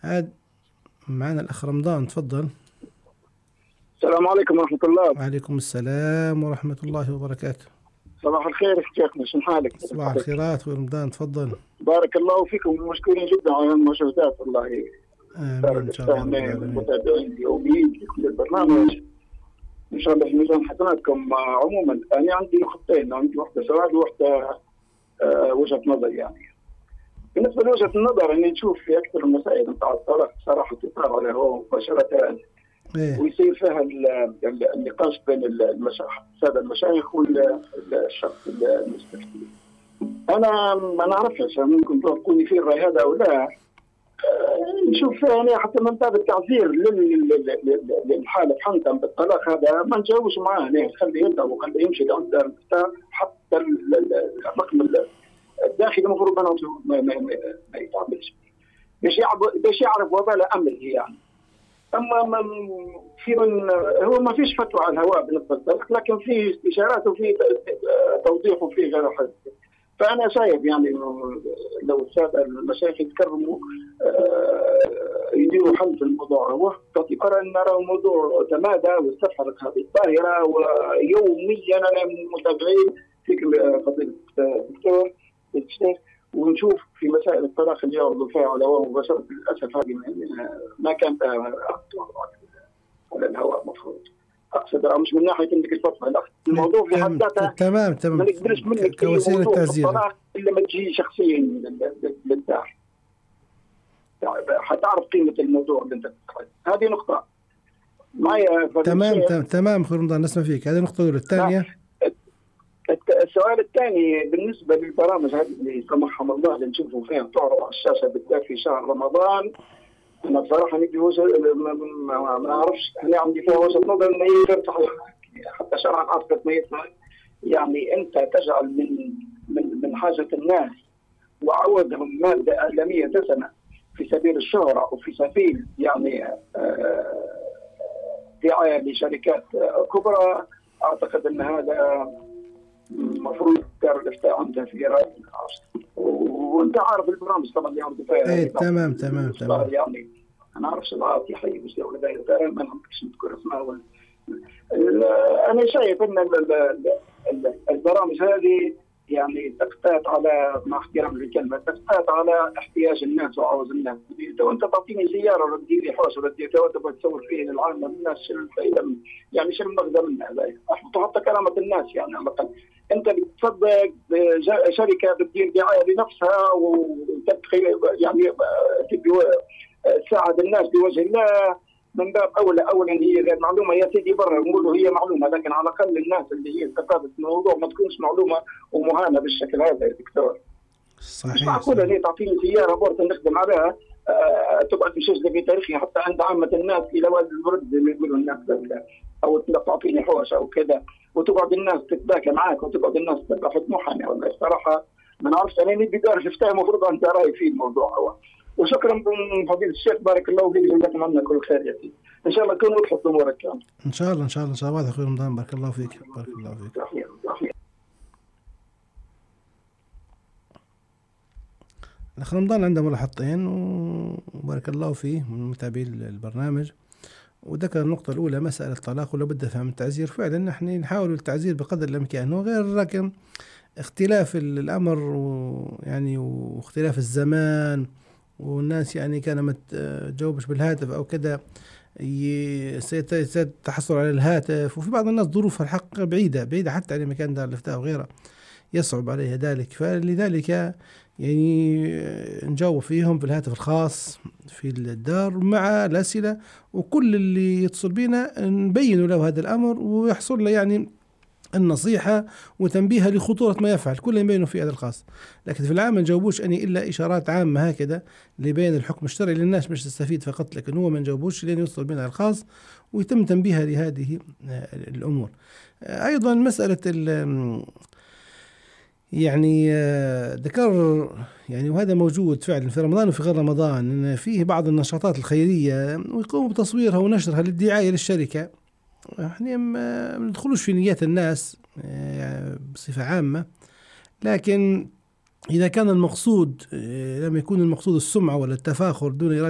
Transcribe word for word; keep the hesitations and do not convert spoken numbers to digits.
هاد معنا الأخ رمضان، تفضل. السلام عليكم ورحمة الله. وعليكم السلام ورحمة الله وبركاته. صباح الخير شيخنا، شنو حالك؟ صباح الخيرات ورمضان، تفضل. بارك الله فيكم ومشكورين جدا على المشاهدات، والله آمين بارك إن شاء الله رب السامعين العالمين. والمتابعين اليوميين في كل البرنامج، إن شاء الله في ميزان حسناتكم. عموما أنا عندي نقطتين، عندي واحدة سؤال وواحدة آه وجهة نظر. يعني بالنسبة لوجهة النظر إني نشوف في أكثر المسائل نتاع الطلاق صراحة تثار على هو مباشرة، إيه ويصير فيها النقاش بين المشايخ، السادة المشايخ والشخص المستفتي. أنا ما نعرفش ممكن توافقوني في الرأي هذا أو لا. نشوف فيها يعني حتى من باب التعذير للحالة حنتم بالطلاق هذا ما نجاوبش معاه، نخليه يبدأ وخليه يمشي لعند المفتاح، حتى الرقم الداخلي المفروض ما ما يتعاملش باش يعرف وبال أمره يعني. اما في من هو ما فيش فتوى على الهواء بالنسبه للطلاق، لكن في اشارات وفي توضيح وفي غير حد. فانا شايف يعني لو الساده المشايخ يتكرموا يديروا حل في الموضوع، هو باعتبار ان نرى موضوع تمادى واستفحلت هذه الظاهره، ويوميا انا من المتابعين في فضيله الدكتور الشيخ، ونشوف في مسائل الطلاق اللي يعرضوا فيها علماء مباشرة. للأسف هذه ما كانت على الهواء مفروض. أقصد مش من ناحية إنك تفضل الموضوع في حد ذاته، تمام تمام، ما نقدرش منك كوسيلة تعزير إلا ما تجي شخصيا للدار حتعرف قيمة الموضوع اللي أنت تتكلم. هذه نقطة معي. تمام تمام تمام أخوي رمضان، نسمع فيك. هذه نقطة الأولى. الثانية، السؤال الثاني بالنسبة للبرامج هذه اللي سمحهم الله اللي نشوفوا فيها تعرض على الشاشة بالذات في شهر رمضان، أنا بصراحة ندي وجه ما نعرفش، أنا عندي فيها وجهة نظر إن هي غير صحيحة حتى شرعا أثبت ما يسمع. يعني أنت تجعل من من من حاجة الناس وعوضهم مادة إعلامية دسمة في سبيل الشهرة وفي سبيل يعني دعاية لشركات كبرى. أعتقد أن هذا المفروض دار الافتاء عندها في رأي العصر، وانت عارف البرامج طبعا اللي عندها فيها ايه تمام تمام تمام. يعني انا عارف العاطي حي مش ولا دايره ما نعرفش نذكر اسمها. انا شايف ان البرامج هذه يعني تقتات على، مع احترام الكلمه، تقتات على احتياج الناس وعاوز الناس. وانت تعطيني سياره ولا تدير لي حوش ولا تدير تبغى تصور فيه العالم الناس شو الفائده من، يعني شو المغزى منها؟ هذا احط حتى كلامة الناس يعني على الاقل. انت بتصدق شركه بتدير دعايه بنفسها وتدخل يعني تبي تساعد الناس بوجه الله، من باب اولى اولا هي غير معلومه يا سيدي برا نقولوا هي معلومه، لكن على الاقل الناس اللي هي استفادت من الموضوع ما تكونش معلومه ومهانه بالشكل هذا يا دكتور. صحيح. مش معقول هي تعطيني سياره بورت نخدم عليها أه تقعد تشجع في تاريخي حتى عند عامه الناس الى واد البرد زي ما يقولوا الناس، او تعطيني حوش او كذا وتقعد الناس تتباكى معاك وتقعد الناس تبقى محامي. والله الصراحه ما نعرفش، انا نبي دار الافتاء المفروض انت راي في الموضوع هو. وشكرا فضيلة الشيخ، بارك الله فيك، جزاكم عنا كل خير يا سيدي. ان شاء الله تكون وضحت امورك كامل. ان شاء الله ان شاء الله ان شاء الله. واضح اخوي رمضان، بارك الله فيك بارك الله فيك. صحيح صحيح. الاخ رمضان عنده ملاحظتين وبارك الله فيه من متابعي البرنامج، وذكر النقطة الأولى مسألة الطلاق ولا بد فيها من التعزير. فعلا نحن نحاول التعزير بقدر الإمكان، وغير لكن اختلاف الأمر يعني واختلاف الزمان، والناس يعني كان ما تجاوبش بالهاتف أو كذا سيتحصل على الهاتف، وفي بعض الناس ظروف الحق بعيدة بعيدة حتى عن مكان دار الإفتاء وغيره يصعب عليها ذلك، فلذلك يعني نجاوب فيهم في الهاتف الخاص في الدار مع الأسئلة، وكل اللي يتصل بينا نبين له هذا الأمر ويحصل له يعني النصيحة وتنبيها لخطورة ما يفعل، كل يبينه في هذا الخاص. لكن في العام ما نجاوبوش أني إلا إشارات عامة هكذا لبين الحكم الشرعي للناس مش تستفيد فقط، لكن هو ما نجاوبوش لين يوصل بنا الخاص ويتم تنبيهها لهذه الأمور. أيضا مسألة يعني ذكر يعني وهذا موجود فعلا في رمضان وفي غير رمضان، إن فيه بعض النشاطات الخيرية ويقوموا بتصويرها ونشرها للدعاية للشركة. احنا ما ندخلوش في نيات الناس بصفة عامة، لكن إذا كان المقصود لما يكون المقصود السمعة ولا التفاخر دون إرادة